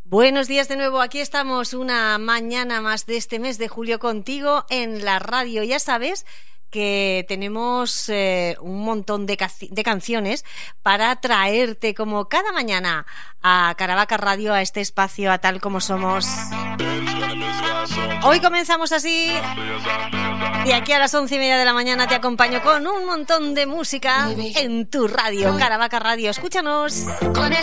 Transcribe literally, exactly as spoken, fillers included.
Buenos días de nuevo, aquí estamos una mañana más de este mes de julio contigo en la radio. Ya sabes que tenemos eh, un montón de, ca- de canciones para traerte como cada mañana a Caravaca Radio, a este espacio, a Tal Como Somos. Hoy comenzamos así y aquí a las once y media de la mañana te acompaño con un montón de música en tu radio, Caravaca Radio. Escúchanos.